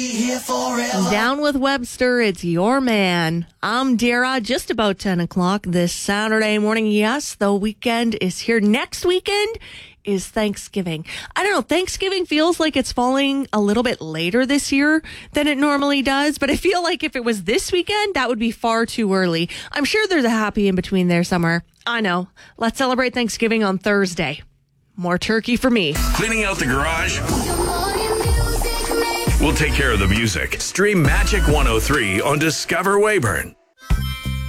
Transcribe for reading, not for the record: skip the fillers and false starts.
Down with Webster, it's your man. I'm Dara, just about 10 o'clock this Saturday morning. Yes, the weekend is here. Next weekend is Thanksgiving. I don't know, Thanksgiving feels like it's falling a little bit later this year than it normally does, but I feel like if it was this weekend, that would be far too early. I'm sure there's a happy in between there somewhere. I know. Let's celebrate Thanksgiving on Thursday. More turkey for me. Cleaning out the garage? We'll take care of the music. Stream Magic 103 on Discover Weyburn.